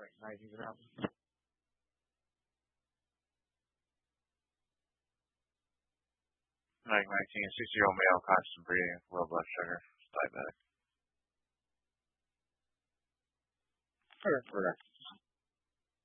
right, 19 around. Like 19, 6-year-old male, constant breathing, low blood sugar, diabetic. Okay.